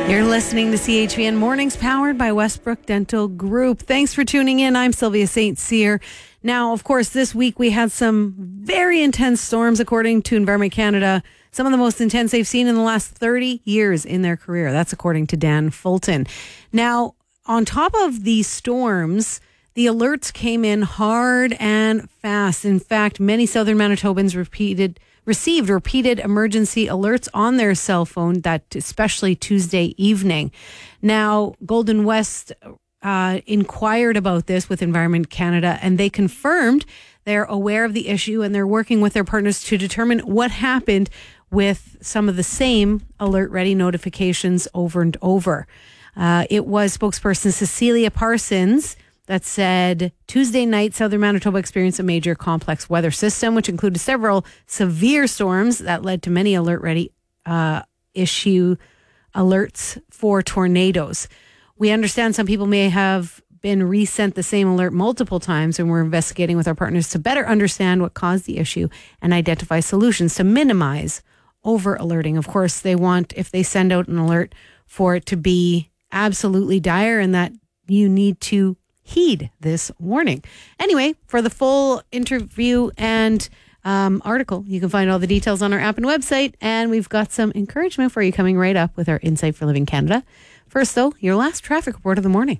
You're listening to CHVN Mornings, powered by Westbrook Dental Group. Thanks for tuning in. I'm Sylvia St. Cyr. Now, of course, this week we had some very intense storms, according to Environment Canada. Some of the most intense they've seen in the last 30 years in their career. That's according to Dan Fulton. Now, on top of these storms, the alerts came in hard and fast. In fact, many southern Manitobans received repeated emergency alerts on their cell phone, that especially Tuesday evening. Now, Golden West inquired about this with Environment Canada, and they confirmed they're aware of the issue and they're working with their partners to determine what happened with some of the same alert ready notifications over and over. It was spokesperson Cecilia Parsons that said Tuesday night, southern Manitoba experienced a major complex weather system, which included several severe storms that led to many alert ready issue alerts for tornadoes. We understand some people may have been resent the same alert multiple times, and we're investigating with our partners to better understand what caused the issue and identify solutions to minimize over alerting. Of course, they want, if they send out an alert, for it to be absolutely dire and that you need to heed this warning. Anyway, for the full interview and article, you can find all the details on our app and website. And we've got some encouragement for you coming right up with our Insight for Living Canada. First, though, your last traffic report of the morning.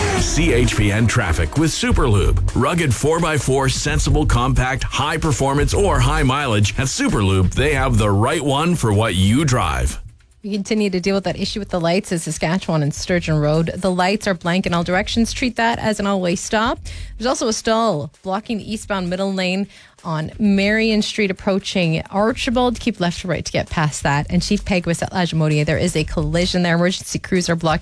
CHVN Traffic with Superlube. Rugged 4x4, sensible, compact, high performance, or high mileage. At Superlube, they have the right one for what you drive. We continue to deal with that issue with the lights at Saskatchewan and Sturgeon Road. The lights are blank in all directions. Treat that as an all-way stop. There's also a stall blocking the eastbound middle lane on Marion Street approaching Archibald. Keep left to right to get past that. And Chief Peguis at Lagimodier, there is a collision there. Emergency crews are blocking